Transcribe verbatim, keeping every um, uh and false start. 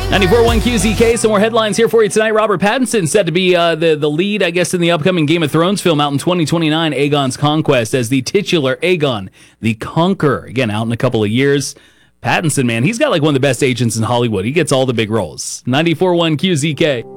ninety-four point one Q Z K, some more headlines here for you tonight. Robert Pattinson set to be uh, the, the lead, I guess, in the upcoming Game of Thrones film out in twenty twenty-nine, Aegon's Conquest, as the titular Aegon, the Conqueror. Again, out in a couple of years. Pattinson, man, he's got like one of the best agents in Hollywood. He gets all the big roles. ninety-four point one Q Z K.